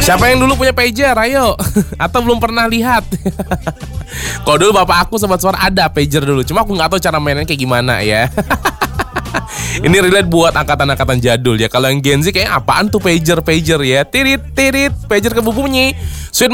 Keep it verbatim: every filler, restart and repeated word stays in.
Siapa yang dulu punya pager? Ayo. Atau belum pernah lihat? Kalau dulu bapak aku sobat suara ada pager dulu. Cuma aku nggak tahu cara mainnya kayak gimana ya. Ini relate buat angkatan-angkatan jadul ya. Kalau yang Gen Z kayak apaan tuh pager pager ya? Tirit tirit pager kebubunyi. Sweet